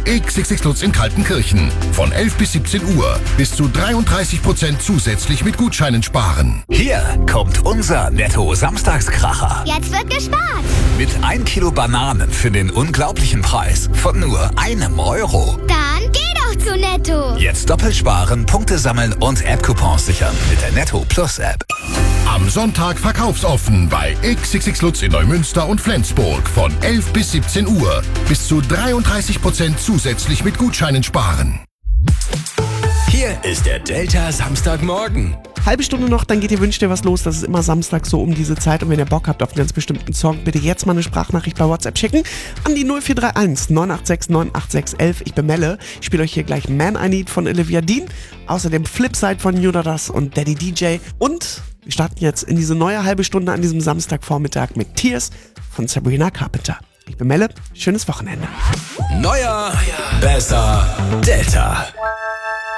XXX Lutz in Kaltenkirchen. Von 11 bis 17 Uhr. Bis zu 33% zusätzlich mit Gutscheinen sparen. Hier kommt unser Netto-Samstagskracher. Jetzt wird gespart. Mit 1 Kilo Bananen für den unglaublichen Preis von nur €1. Dann geh doch zu Netto. Jetzt doppelt sparen, Punkte sammeln und App-Coupons sichern mit der Netto Plus App. Am Sonntag verkaufsoffen bei XXX Lutz in Neumünster und Flensburg. Von 11 bis 17 Uhr. Bis zu 33% zusätzlich mit Gutscheinen sparen. Hier ist der Delta Samstagmorgen. Halbe Stunde noch, dann geht ihr Wünscht dir was los. Das ist immer Samstag so um diese Zeit. Und wenn ihr Bock habt auf einen ganz bestimmten Song, bitte jetzt mal eine Sprachnachricht bei WhatsApp schicken an die 0431 986 986 11. Ich bin Melle. Ich spiele euch hier gleich Man I Need von Olivia Dean. Außerdem Flipside von Junadas und Daddy DJ. Und wir starten jetzt in diese neue halbe Stunde an diesem Samstagvormittag mit Tears von Sabrina Carpenter. Ich bin Melle. Schönes Wochenende. Neuer, besser, Delta.